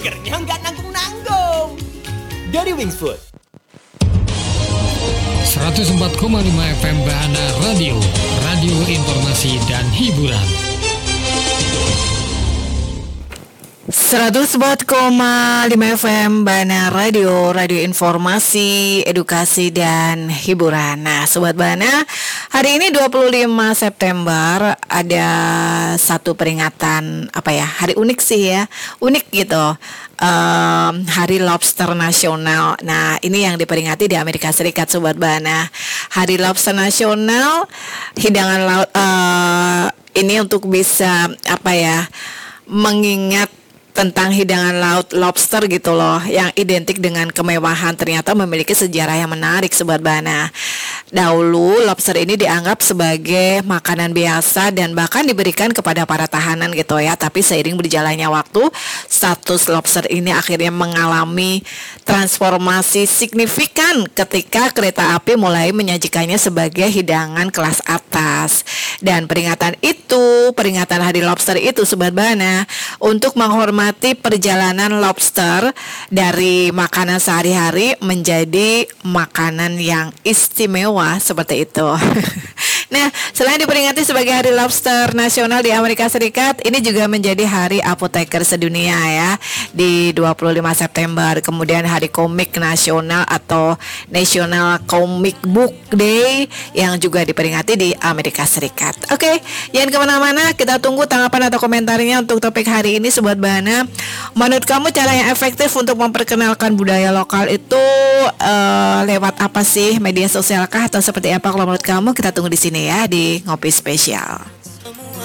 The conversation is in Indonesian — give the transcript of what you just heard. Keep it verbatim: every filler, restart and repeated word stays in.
Kernya nggak nanggung-nanggung. Dari Wings Food. seratus empat koma lima F M Bahana Radio, radio informasi dan hiburan. seratus empat koma lima F M Bahana Radio, radio informasi, edukasi dan hiburan. Nah, Sobat Bahana, hari ini dua puluh lima September ada satu peringatan apa ya? Hari unik sih ya. Unik gitu. Um, Hari Lobster Nasional. Nah, ini yang diperingati di Amerika Serikat, Sobat Bahana. Hari Lobster Nasional, hidangan laut uh, ini untuk bisa apa ya? Mengingat tentang hidangan laut lobster gitu loh, yang identik dengan kemewahan, ternyata memiliki sejarah yang menarik, Sobat Bahana. Dahulu lobster ini dianggap sebagai makanan biasa dan bahkan diberikan kepada para tahanan gitu ya. Tapi seiring berjalannya waktu, status lobster ini akhirnya mengalami transformasi signifikan ketika kereta api mulai menyajikannya sebagai hidangan kelas atas. Dan peringatan itu, peringatan Hari Lobster itu, Sobat Bahana, untuk menghormati perjalanan lobster dari makanan sehari-hari menjadi makanan yang istimewa seperti itu. Nah, selain diperingati sebagai Hari Lobster Nasional di Amerika Serikat, ini juga menjadi Hari Apoteker Sedunia ya, di dua puluh lima September. Kemudian Hari Komik Nasional atau National Comic Book Day yang juga diperingati di Amerika Serikat. Oke, jangan kemana-mana, kita tunggu tanggapan atau komentarnya untuk topik hari ini, Sobat Bahana. Menurut kamu cara yang efektif untuk memperkenalkan budaya lokal itu uh, lewat apa sih? Media sosial kah atau seperti apa? Kalau menurut kamu, kita tunggu di sini ya, di Ngopi Spesial.